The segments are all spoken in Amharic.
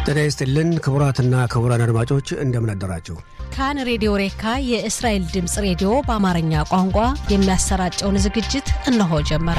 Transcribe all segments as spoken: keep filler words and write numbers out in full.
ጤና ይስጥልን ክቡራትና ክቡራን አድማጮች እንደምን አደራችሁ። ካን ሬዲዮ ሬካ የእስራኤል ድምጽ ሬዲዮ በአማርኛ ቋንቋ የሚያሰራጨውን ዝግጅት እነሆ ጀመረ።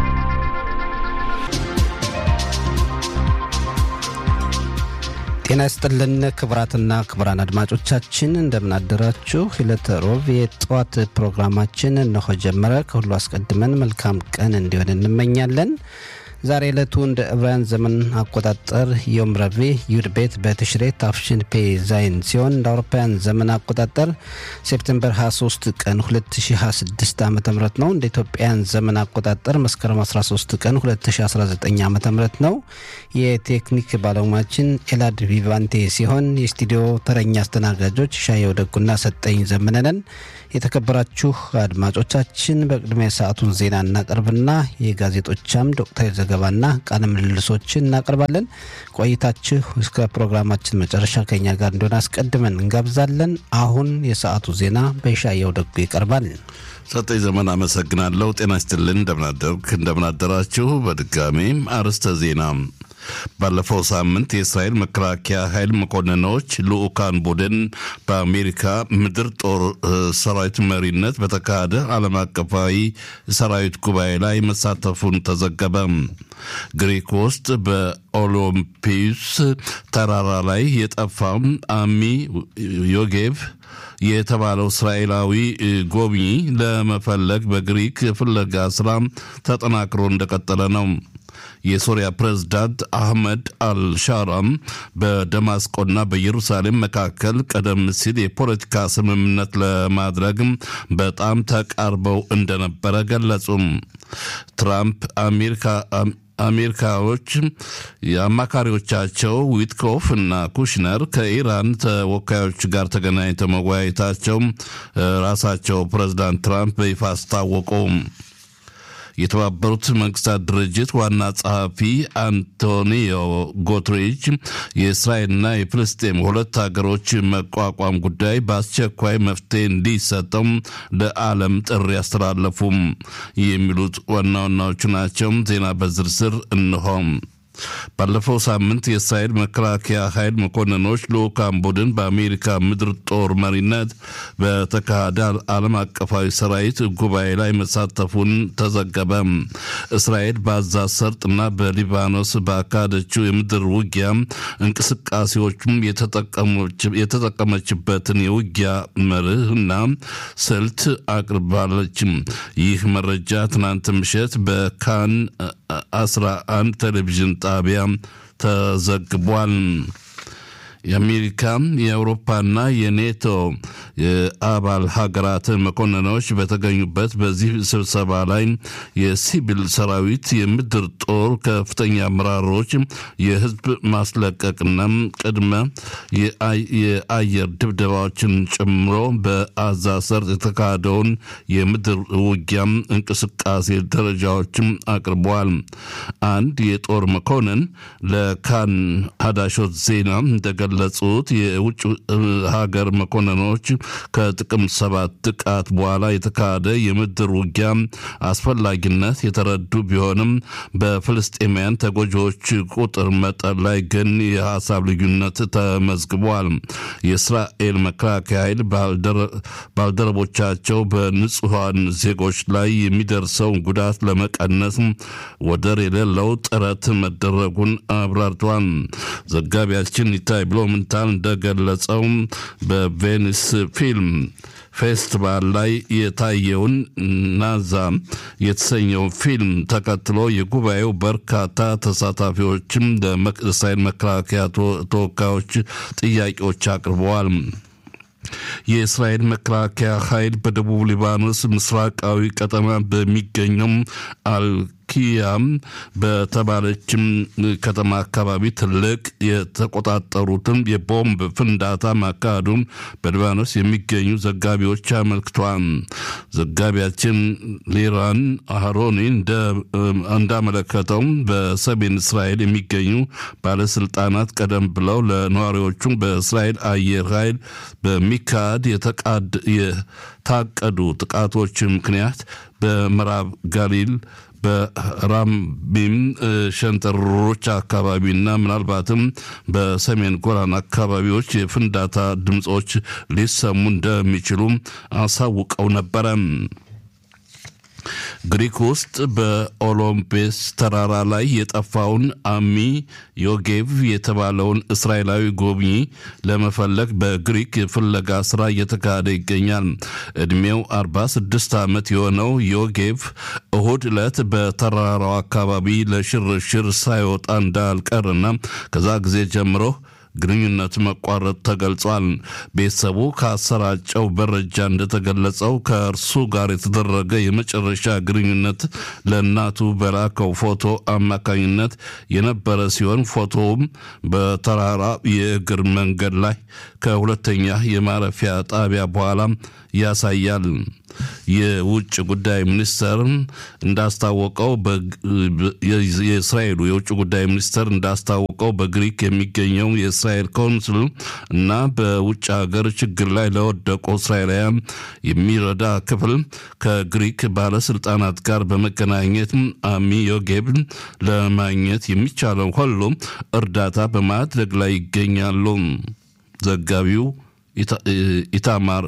ጤና ይስጥልን ክቡራትና ክቡራን አድማጮቻችን እንደምን አደራችሁ። ዕለተ ሮብ የጧት ፕሮግራማችን እነሆ ጀመረ። ከሁሉ አስቀድመን መልካም ቀን እንዲሆን እንመኛለን። ዛሬ ዕለቱ እንደ ዕብራውያን ዘመን አቆጣጠር ዮም ረቡዕ ዩድቤት በትሽሬ ታፍሽን ፔ ዛይን ሲሆን እንደ አውሮፓውያን ዘመን አቆጣጠር ሴፕቴምበር ሃያ ሶስት ቀን ሁለት ሺህ ሃያ ስድስት ዓመተ ምህረት ነው። እንደ ኢትዮጵያን ዘመን አቆጣጠር መስከረም አስራ ሶስት ቀን ሁለት ሺህ አስራ ዘጠኝ ዓመተ ምህረት ነው። የቴክኒክ ባለሙያችን ኤላድ ቪቫንቴ ሲሆን የስቱዲዮ ተረኛ አስተናጋጆች ሻየው ደጉና ሰጠኝ ዘመነን። የተከበራችሁ አድማጮቻችን በቅድሚያ ሰዓቱን ዜና እናቀርብና የጋዜጦቻም ዶክተር ዘገባና ቃለ ምልልሶችን እናቀርባለን። ቆይታችሁ እስከ ፕሮግራማችን መጨረሻ ከኛ ጋር እንደሆነ አስቀድመን እንጋብዛለን። አሁን የሰዓቱ ዜና በሻየው ደጉ ይቀርባል። ሰጠኝ ዘመን አመሰግናለሁ። ጤና ይስጥልን እንደምናደርክ እንደምናደራችሁ። በድጋሜም አርስተ ዜና። ባለፈው ሳምንት የእስራኤል መከላከያ ኃይል መኮንኖች ልኡካን ቡድን በአሜሪካ ምድር ጦር ሰራዊት መሪነት በተካሄደ ዓለም አቀፋዊ ሰራዊት ጉባኤ ላይ መሳተፉን ተዘገበ። ግሪክ ውስጥ በኦሎምፒስ ተራራ ላይ የጠፋው አሚ ዮጌቭ የተባለው እስራኤላዊ ጎብኚ ለመፈለግ በግሪክ ፍለጋ ስራ ተጠናክሮ እንደቀጠለ ነው። የሶሪያ ፕሬዝዳንት አህመድ አልሻራም በደማስቆና በኢየሩሳሌም መካከል ቀደም ሲል የፖለቲካ ስምምነት ለማድረግ በጣም ተቃርበው እንደነበረ ገለጹ። ትራምፕ አሜሪካ አሜሪካዎች የአማካሪዎቻቸው ዊትኮፍ እና ኩሽነር ከኢራን ተወካዮች ጋር ተገናኝተው መወያየታቸው ራሳቸው ፕሬዝዳንት ትራምፕ በይፋ አስታወቁ። የተባበሩት መንግስታት ድርጅት ዋና ጸሐፊ አንቶኒዮ ጉተሬዥ የእስራኤልና የፍልስጤም ሁለት ሀገሮች መቋቋም ጉዳይ በአስቸኳይ መፍትሄ እንዲሰጠው ለዓለም ጥሪ ያስተላለፉ የሚሉት ዋና ዋናዎቹ ናቸው። ዜና በዝርዝር እንሆ። ባለፈው ሳምንት የእስራኤል መከላከያ ኃይል መኮንኖች ልኡካን ቡድን በአሜሪካ ምድር ጦር መሪነት በተካሄደ ዓለም አቀፋዊ ሰራዊት ጉባኤ ላይ መሳተፉን ተዘገበ። እስራኤል በጋዛ ሰርጥና በሊባኖስ ባካሄደችው የምድር ውጊያ እንቅስቃሴዎችም የተጠቀመችበትን የውጊያ መርህና ስልት አቅርባለች። ይህ መረጃ ትናንት ምሽት በካን አስራ አንድ ቴሌቪዥን ጣቢያ ተዘግቧል። የአሜሪካ የአውሮፓና የኔቶ የአባል ሀገራት መኮንኖች በተገኙበት በዚህ ስብሰባ ላይ የሲቪል ሰራዊት የምድር ጦር ከፍተኛ አመራሮች የህዝብ ማስለቀቅና ቅድመ የአየር ድብደባዎችን ጨምሮ በጋዛ ሰርጥ የተካሄደውን የምድር ውጊያ እንቅስቃሴ ደረጃዎችን አቅርበዋል። አንድ የጦር መኮንን ለካን ሀዳሾት ዜና እንደገ ለጹት የውጭ ሀገር መኮንኖች ከጥቅም ሰባት ጥቃት በኋላ የተካሄደ የምድር ውጊያ አስፈላጊነት የተረዱ ቢሆንም በፍልስጤማውያን ተጎጂዎች ቁጥር መጠን ላይ ግን የሐሳብ ልዩነት ተመዝግቧል። የእስራኤል መከላከያ ኃይል ባልደረቦቻቸው በንጹሃን ዜጎች ላይ የሚደርሰው ጉዳት ለመቀነስ ወደር የሌለው ጥረት መደረጉን አብራርቷል። ዘጋቢያችን ይታይ ብሎ ምንታል እንደገለጸው በቬኒስ ፊልም ፌስቲቫል ላይ የታየውን ናዛ የተሰኘው ፊልም ተከትሎ የጉባኤው በርካታ ተሳታፊዎችም ለእስራኤል መከላከያ ተወካዮች ጥያቄዎች አቅርበዋል። የእስራኤል መከላከያ ኃይል በደቡብ ሊባኖስ ምስራቃዊ ቀጠና በሚገኘው አልኪያም በተባለችም ከተማ አካባቢ ትልቅ የተቆጣጠሩትን የቦምብ ፍንዳታ ማካሄዱን በሊባኖስ የሚገኙ ዘጋቢዎች አመልክተዋል። ዘጋቢያችን ሊራን አህሮኒ እንዳመለከተው በሰሜን እስራኤል የሚገኙ ባለስልጣናት ቀደም ብለው ለነዋሪዎቹ በእስራኤል አየር ኃይል በሚካሄድ የተቃድ የታቀዱ ጥቃቶች ምክንያት በምዕራብ ጋሊል በራምቢም ሸንተረሮች አካባቢና ምናልባትም በሰሜን ጎላን አካባቢዎች የፍንዳታ ድምጾች ሊሰሙ እንደሚችሉ አሳውቀው ነበረ። ግሪክ ውስጥ በኦሎምፔስ ተራራ ላይ የጠፋውን አሚ ዮጌቭ የተባለውን እስራኤላዊ ጎብኚ ለመፈለግ በግሪክ ፍለጋ ስራ እየተካሄደ ይገኛል። እድሜው አርባ ስድስት ዓመት የሆነው ዮጌቭ እሁድ ዕለት በተራራው አካባቢ ለሽርሽር ሳይወጣ እንዳልቀርና ከዛ ጊዜ ጀምሮ ግንኙነት መቋረጥ ተገልጿል። ቤተሰቡ ካሰራጨው መረጃ እንደተገለጸው ከእርሱ ጋር የተደረገ የመጨረሻ ግንኙነት ለእናቱ በላከው ፎቶ አማካኝነት የነበረ ሲሆን ፎቶውም በተራራ የእግር መንገድ ላይ ከሁለተኛ የማረፊያ ጣቢያ በኋላ ያሳያል። የውጭ ጉዳይ ሚኒስተር እንዳስታወቀው የእስራኤሉ የውጭ ጉዳይ ሚኒስተር እንዳስታወቀው በግሪክ የሚገኘው የእስራኤል ካውንስል እና በውጭ ሀገር ችግር ላይ ለወደቁ እስራኤላውያን የሚረዳ ክፍል ከግሪክ ባለስልጣናት ጋር በመገናኘት አሚ ዮጌቭን ለማግኘት የሚቻለው ሁሉ እርዳታ በማድረግ ላይ ይገኛሉ። ዘጋቢው ኢታማር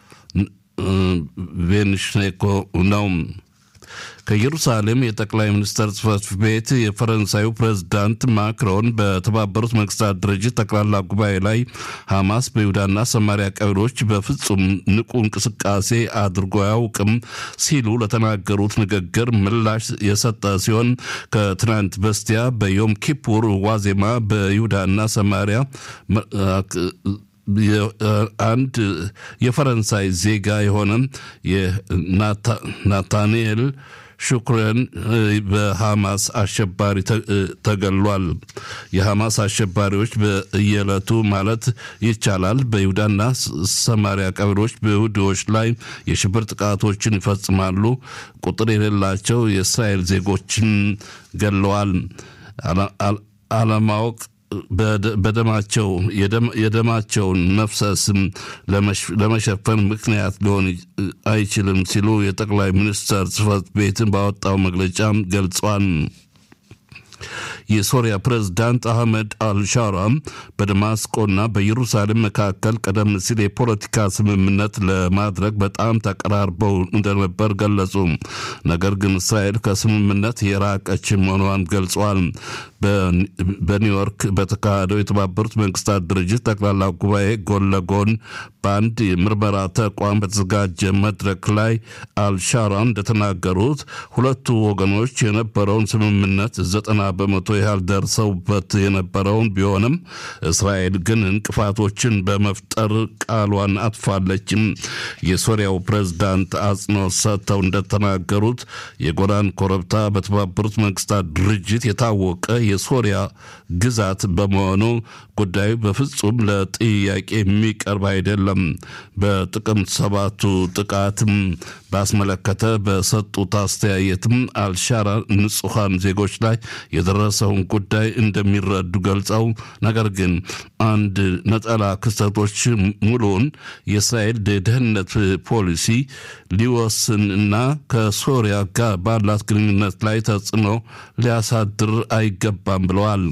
ቬንሽኔኮ ነው። ከኢየሩሳሌም የጠቅላይ ሚኒስትር ጽሕፈት ቤት የፈረንሳዩ ፕሬዝዳንት ማክሮን በተባበሩት መንግስታት ድርጅት ጠቅላላ ጉባኤ ላይ ሐማስ በይሁዳና ሰማሪያ ቀበሌዎች በፍጹም ንቁ እንቅስቃሴ አድርጎ አያውቅም ሲሉ ለተናገሩት ንግግር ምላሽ የሰጠ ሲሆን ከትናንት በስቲያ በዮም ኪፑር ዋዜማ በይሁዳና ሰማሪያ አንድ የፈረንሳይ ዜጋ የሆነ የናታንኤል ሹክረን በሐማስ አሸባሪ ተገሏል። የሐማስ አሸባሪዎች በየዕለቱ ማለት ይቻላል በይሁዳና ሰማሪያ ቀበሌዎች በይሁዶች ላይ የሽብር ጥቃቶችን ይፈጽማሉ። ቁጥር የሌላቸው የእስራኤል ዜጎችን ገለዋል። አለማወቅ በደማቸው የደማቸውን መፍሰስም ለመሸፈን ምክንያት ሊሆን አይችልም ሲሉ የጠቅላይ ሚኒስትር ጽሕፈት ቤትን ባወጣው መግለጫ ገልጿል። የሶሪያ ፕሬዝዳንት አህመድ አልሻራ በደማስቆና በኢየሩሳሌም መካከል ቀደም ሲል የፖለቲካ ስምምነት ለማድረግ በጣም ተቀራርበው እንደነበር ገለጹ። ነገር ግን እስራኤል ከስምምነት የራቀች መሆኗን ገልጿል። በኒውዮርክ በተካሄደው የተባበሩት መንግስታት ድርጅት ጠቅላላ ጉባኤ ጎን ለጎን በአንድ የምርመራ ተቋም በተዘጋጀ መድረክ ላይ አልሻራ እንደተናገሩት ሁለቱ ወገኖች የነበረውን ስምምነት ዘጠና በመቶ ያህል ደርሰውበት የነበረውን ቢሆንም እስራኤል ግን እንቅፋቶችን በመፍጠር ቃሏን አጥፋለችም። የሶሪያው ፕሬዝዳንት አጽንኦት ሰጥተው እንደተናገሩት የጎላን ኮረብታ በተባበሩት መንግስታት ድርጅት የታወቀ የሶሪያ ግዛት በመሆኑ ጉዳዩ በፍጹም ለጥያቄ የሚቀርብ አይደለም። በጥቅምት ሰባቱ ጥቃትም ባስመለከተ በሰጡት አስተያየትም አልሻራ ንጹሃን ዜጎች ላይ የደረሰውን ጉዳይ እንደሚረዱ ገልጸው ነገር ግን አንድ ነጠላ ክስተቶች ሙሉን የእስራኤል ደህንነት ፖሊሲ ሊወስን እና ከሶሪያ ጋር ባላት ግንኙነት ላይ ተጽዕኖ ሊያሳድር አይገባም ብለዋል።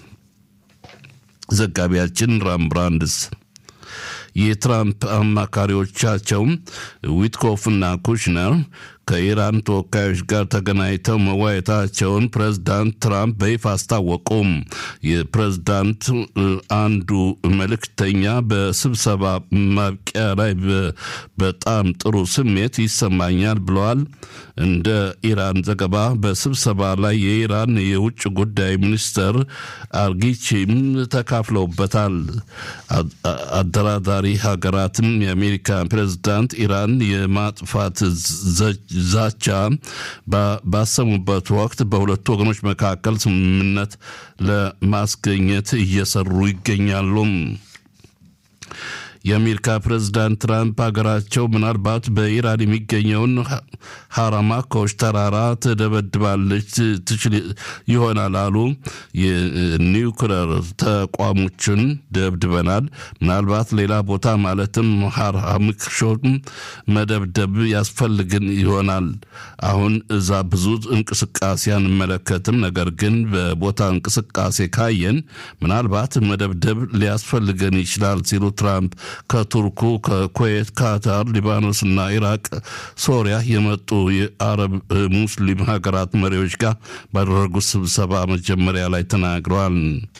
ዘጋቢያችን ራምብራንድስ የትራምፕ አማካሪዎቻቸው ዊትኮፍና ኩሽነር ከኢራን ተወካዮች ጋር ተገናኝተው መወያየታቸውን ፕሬዝዳንት ትራምፕ በይፋ አስታወቁ። የፕሬዝዳንት አንዱ መልእክተኛ በስብሰባ ማብቂያ ላይ በጣም ጥሩ ስሜት ይሰማኛል ብለዋል። እንደ ኢራን ዘገባ በስብሰባ ላይ የኢራን የውጭ ጉዳይ ሚኒስትር አርጊቺም ተካፍለውበታል። አደራዳሪ ሀገራትም የአሜሪካ ፕሬዝዳንት ኢራን የማጥፋት ዛቻ ባሰሙበት ወቅት በሁለቱ ወገኖች መካከል ስምምነት ለማስገኘት እየሰሩ ይገኛሉ። የአሜሪካ ፕሬዝዳንት ትራምፕ ሀገራቸው ምናልባት በኢራን የሚገኘውን ሐራማኮሽ ተራራ ትደበድባለች ትችል ይሆናል አሉ። የኒውክሌር ተቋሞችን ደብድበናል፣ ምናልባት ሌላ ቦታ ማለትም ሐራማኮሽን መደብደብ ያስፈልግን ይሆናል። አሁን እዛ ብዙ እንቅስቃሴ አንመለከትም፣ ነገር ግን በቦታ እንቅስቃሴ ካየን ምናልባት መደብደብ ሊያስፈልገን ይችላል ሲሉ ትራምፕ ከቱርኩ፣ ከኩዌት፣ ካታር፣ ሊባኖስና ኢራቅ፣ ሶሪያ የመጡ የአረብ ሙስሊም ሀገራት መሪዎች ጋር ባደረጉት ስብሰባ መጀመሪያ ላይ ተናግረዋል።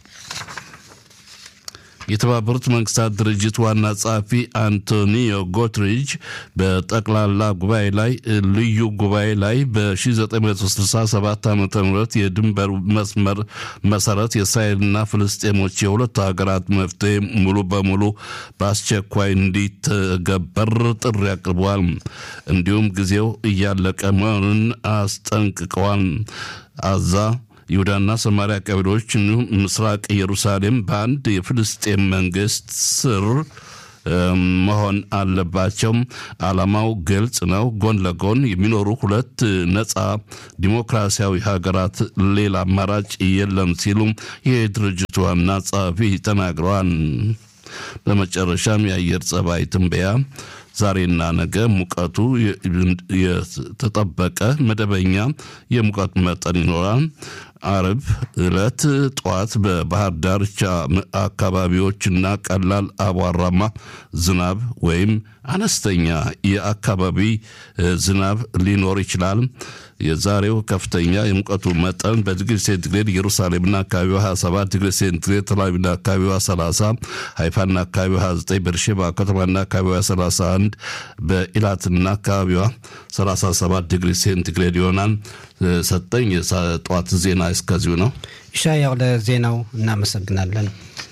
የተባበሩት መንግስታት ድርጅት ዋና ጸሐፊ አንቶኒዮ ጉተሬዥ በጠቅላላ ጉባኤ ላይ ልዩ ጉባኤ ላይ በ1967 ዓመተ ምህረት የድንበር መስመር መሰረት የእስራኤልና ፍልስጤሞች የሁለቱ ሀገራት መፍትሄ ሙሉ በሙሉ በአስቸኳይ እንዲተገበር ጥሪ አቅርበዋል። እንዲሁም ጊዜው እያለቀ መሆኑን አስጠንቅቀዋል። አዛ ይሁዳና ሰማሪያ ቀበሌዎች እንዲሁም ምስራቅ ኢየሩሳሌም በአንድ የፍልስጤም መንግስት ስር መሆን አለባቸው። ዓላማው ግልጽ ነው። ጎን ለጎን የሚኖሩ ሁለት ነጻ ዲሞክራሲያዊ ሀገራት ሌላ አማራጭ የለም ሲሉ የድርጅቱ ዋና ጸሐፊ ተናግረዋል። በመጨረሻም የአየር ጸባይ ትንበያ ዛሬና ነገ ሙቀቱ የተጠበቀ መደበኛ የሙቀት መጠን ይኖራል። አርብ ዕለት ጧት በባህር ዳርቻ አካባቢዎችና ቀላል አቧራማ ዝናብ ወይም አነስተኛ የአካባቢ ዝናብ ሊኖር ይችላል። የዛሬው ከፍተኛ የሙቀቱ መጠን በዲግሪ ሴንቲግሬድ ኢየሩሳሌምና አካባቢዋ ሀያ ሰባት ዲግሪ ሴንቲግሬድ፣ ተላቪቭና አካባቢዋ ሰላሳ፣ ሃይፋና አካባቢዋ ሀያ ዘጠኝ፣ ቤርሼባ ከተማና አካባቢዋ ሰላሳ አንድ፣ በኢላትና አካባቢዋ ሰላሳ ሰባት ዲግሪ ሴንቲግሬድ ይሆናል። ሰጠኝ የጠዋት ዜና እስከዚሁ ነው። ኢሻያው ለዜናው እናመሰግናለን።